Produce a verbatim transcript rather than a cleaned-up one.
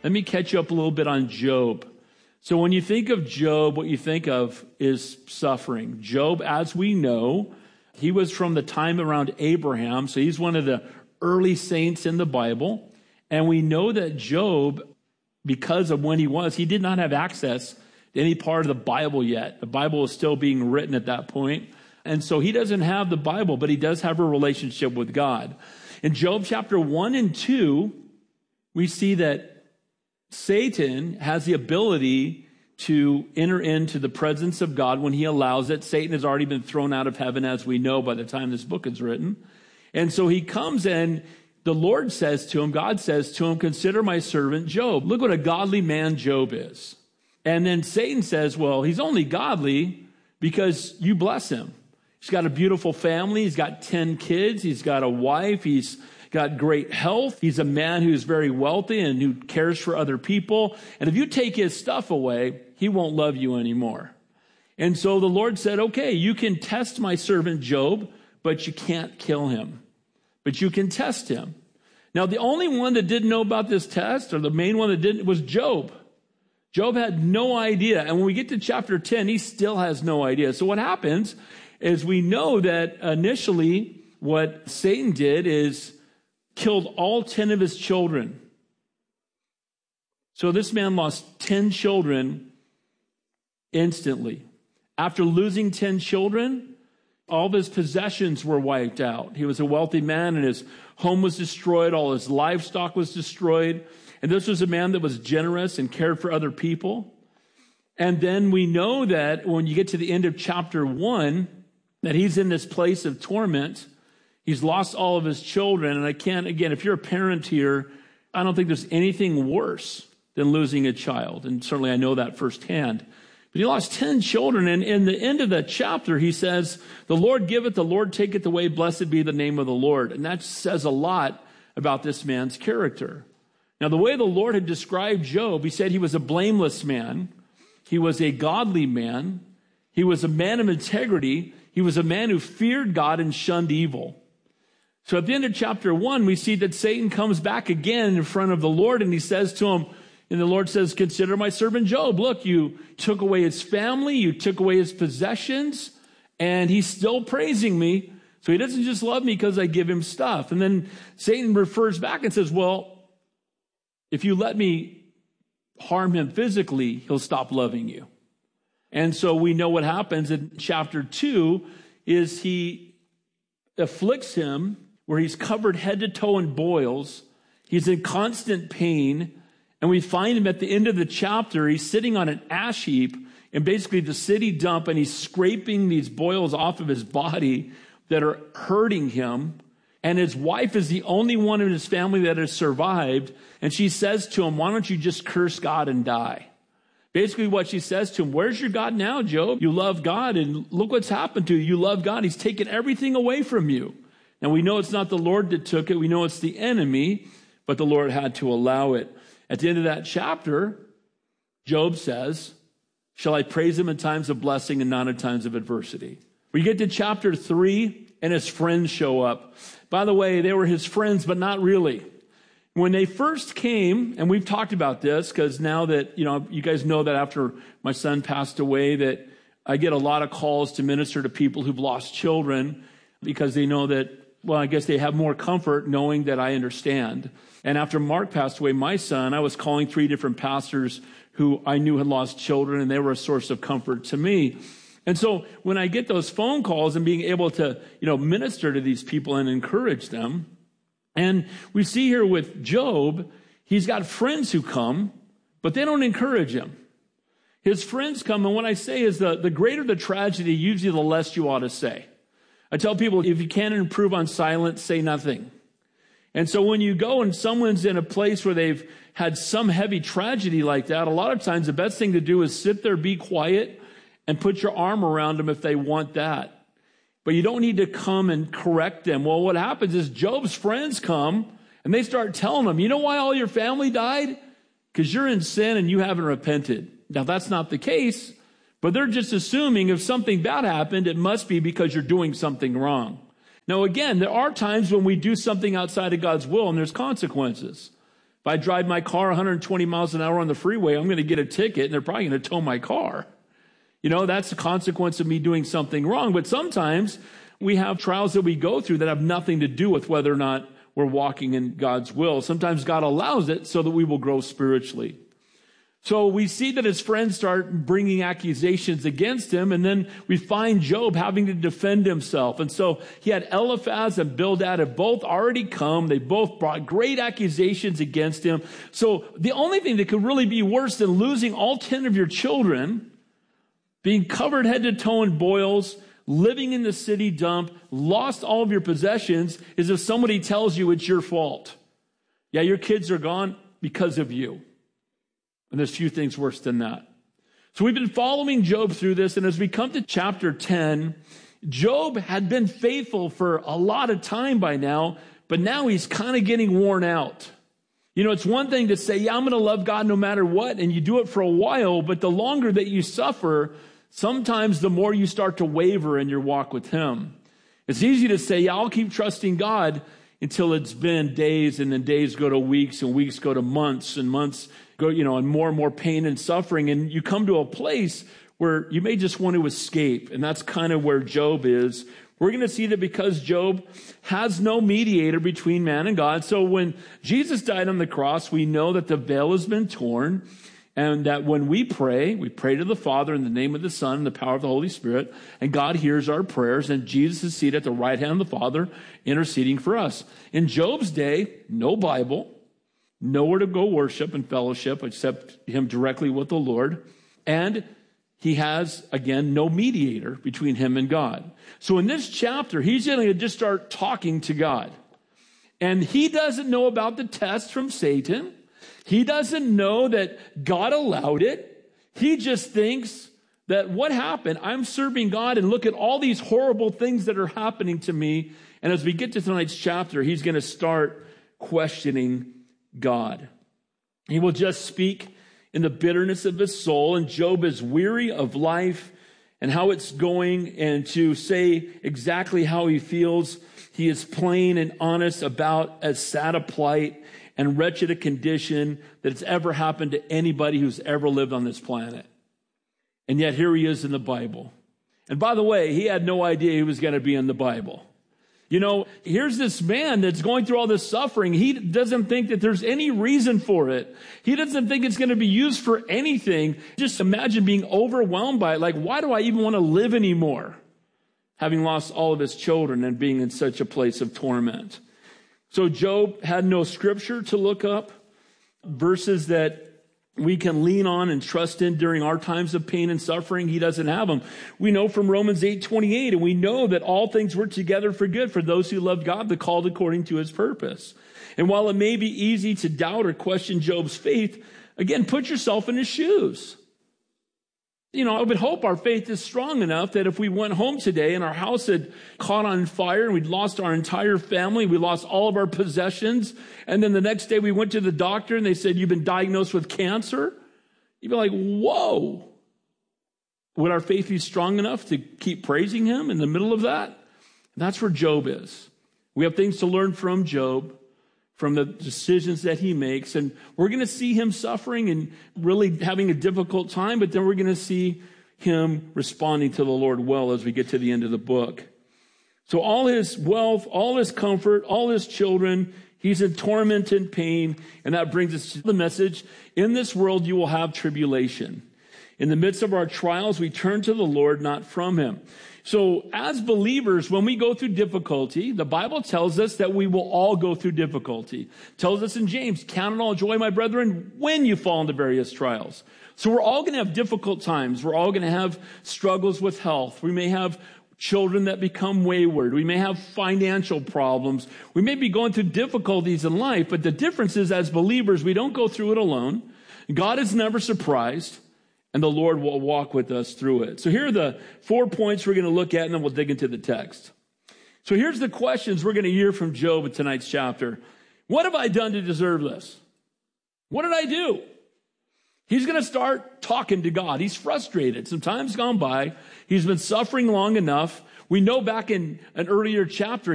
let me catch you up a little bit on Job. So when you think of Job, what you think of is suffering. Job, as we know, he was from the time around Abraham, so he's one of the early saints in the Bible. And we know that Job, because of when he was, he did not have access to any part of the Bible yet. The Bible is still being written at that point. And so he doesn't have the Bible, but he does have a relationship with God. In Job chapter one and two, we see that Satan has the ability to enter into the presence of God when he allows it. Satan has already been thrown out of heaven, as we know by the time this book is written. And so he comes and the Lord says to him, God says to him, consider my servant Job. Look what a godly man Job is. And then Satan says, well, he's only godly because you bless him. He's got a beautiful family. He's got ten kids. He's got a wife. He's got great health. He's a man who's very wealthy and who cares for other people. And if you take his stuff away, he won't love you anymore. And so the Lord said, okay, you can test my servant Job, but you can't kill him. But you can test him. Now, the only one that didn't know about this test, or the main one that didn't, was Job. Job had no idea. And when we get to chapter ten, he still has no idea. So what happens is we know that initially what Satan did is killed all ten of his children. So this man lost ten children instantly. After losing ten children, all of his possessions were wiped out. He was a wealthy man and his home was destroyed. All his livestock was destroyed. And this was a man that was generous and cared for other people. And then we know that when you get to the end of chapter one, that he's in this place of torment. He's lost all of his children. And I can't, again, if you're a parent here, I don't think there's anything worse than losing a child. And certainly I know that firsthand. But he lost ten children. And in the end of that chapter, he says, the Lord giveth, the Lord taketh away, blessed be the name of the Lord. And that says a lot about this man's character. Now, the way the Lord had described Job, he said he was a blameless man. He was a godly man. He was a man of integrity. He was a man who feared God and shunned evil. So at the end of chapter one, we see that Satan comes back again in front of the Lord and he says to him, and the Lord says, consider my servant Job. Look, you took away his family, you took away his possessions, and he's still praising me. So he doesn't just love me because I give him stuff. And then Satan refers back and says, well, if you let me harm him physically, he'll stop loving you. And so we know what happens in chapter two is he afflicts him where he's covered head to toe in boils. He's in constant pain. And we find him at the end of the chapter. He's sitting on an ash heap in basically the city dump, and he's scraping these boils off of his body that are hurting him. And his wife is the only one in his family that has survived. And she says to him, why don't you just curse God and die? Basically what she says to him, where's your God now, Job? You love God, and look what's happened to you. You love God. He's taken everything away from you. Now we know it's not the Lord that took it. We know it's the enemy, but the Lord had to allow it. At the end of that chapter, Job says, shall I praise him in times of blessing and not in times of adversity? We get to chapter three, and his friends show up. By the way, they were his friends, but not really. When they first came, and we've talked about this, because now that, you know, you guys know that after my son passed away, that I get a lot of calls to minister to people who've lost children, because they know that, well, I guess they have more comfort knowing that I understand. And after Mark passed away, my son, I was calling three different pastors who I knew had lost children, and they were a source of comfort to me. And so when I get those phone calls and being able to, you know, minister to these people and encourage them, and we see here with Job, he's got friends who come, but they don't encourage him. His friends come, and what I say is the, the greater the tragedy, usually the less you ought to say. I tell people, if you can't improve on silence, say nothing. And so when you go and someone's in a place where they've had some heavy tragedy like that, a lot of times the best thing to do is sit there, be quiet, and put your arm around them if they want that. But you don't need to come and correct them. Well, what happens is Job's friends come and they start telling him, you know why all your family died? Because you're in sin and you haven't repented. Now, that's not the case, but they're just assuming if something bad happened, it must be because you're doing something wrong. Now, again, there are times when we do something outside of God's will and there's consequences. If I drive my car one hundred twenty miles an hour on the freeway, I'm going to get a ticket, and they're probably going to tow my car. You know, that's the consequence of me doing something wrong. But sometimes we have trials that we go through that have nothing to do with whether or not we're walking in God's will. Sometimes God allows it so that we will grow spiritually. So we see that his friends start bringing accusations against him, and then we find Job having to defend himself. And so he had Eliphaz and Bildad have both already come. They both brought great accusations against him. So the only thing that could really be worse than losing all ten of your children, being covered head to toe in boils, living in the city dump, lost all of your possessions, is if somebody tells you it's your fault. Yeah, your kids are gone because of you. And there's few things worse than that. So we've been following Job through this, and as we come to chapter ten, Job had been faithful for a lot of time by now, but now he's kind of getting worn out. You know, it's one thing to say, yeah, I'm going to love God no matter what, and you do it for a while, but the longer that you suffer, sometimes the more you start to waver in your walk with him. It's easy to say, yeah, I'll keep trusting God until it's been days, and then days go to weeks, and weeks go to months, and months go, you know, and more and more pain and suffering. And you come to a place where you may just want to escape. And that's kind of where Job is. We're going to see that because Job has no mediator between man and God. So when Jesus died on the cross, we know that the veil has been torn. And that when we pray, we pray to the Father in the name of the Son and the power of the Holy Spirit, and God hears our prayers, and Jesus is seated at the right hand of the Father, interceding for us. In Job's day, no Bible, nowhere to go worship and fellowship except him directly with the Lord, and he has, again, no mediator between him and God. So in this chapter, he's going to just start talking to God. And he doesn't know about the test from Satan. He doesn't know that God allowed it. He just thinks that what happened, I'm serving God, and look at all these horrible things that are happening to me. And as we get to tonight's chapter, he's going to start questioning God. He will just speak in the bitterness of his soul, and Job is weary of life and how it's going, and to say exactly how he feels, he is plain and honest about as sad a plight and wretched a condition that has ever happened to anybody who's ever lived on this planet. And yet here he is in the Bible. And by the way, he had no idea he was going to be in the Bible. You know, here's this man that's going through all this suffering. He doesn't think that there's any reason for it. He doesn't think it's going to be used for anything. Just imagine being overwhelmed by it. Like, why do I even want to live anymore? Having lost all of his children and being in such a place of torment. So Job had no scripture to look up, verses that we can lean on and trust in during our times of pain and suffering. He doesn't have them. We know from Romans eight twenty-eight, and we know that all things work together for good for those who love God, the called according to his purpose. And while it may be easy to doubt or question Job's faith, again, put yourself in his shoes. You know, I would hope our faith is strong enough that if we went home today and our house had caught on fire and we'd lost our entire family, we lost all of our possessions, and then the next day we went to the doctor and they said, you've been diagnosed with cancer, you'd be like, whoa. Would our faith be strong enough to keep praising him in the middle of that? And that's where Job is. We have things to learn from Job, from the decisions that he makes. And we're going to see him suffering and really having a difficult time, but then we're going to see him responding to the Lord well as we get to the end of the book. So all his wealth, all his comfort, all his children, he's in torment and pain. And that brings us to the message. In this world, you will have tribulation. In the midst of our trials, we turn to the Lord, not from him. So as believers, when we go through difficulty, the Bible tells us that we will all go through difficulty. It tells us in James, count it all joy, my brethren, when you fall into various trials. So we're all going to have difficult times. We're all going to have struggles with health. We may have children that become wayward. We may have financial problems. We may be going through difficulties in life, but the difference is as believers, we don't go through it alone. God is never surprised. And the Lord will walk with us through it. So here are the four points we're going to look at, and then we'll dig into the text. So here's the questions we're going to hear from Job in tonight's chapter. What have I done to deserve this? What did I do? He's going to start talking to God. He's frustrated. Some time's gone by. He's been suffering long enough. We know back in an earlier chapter,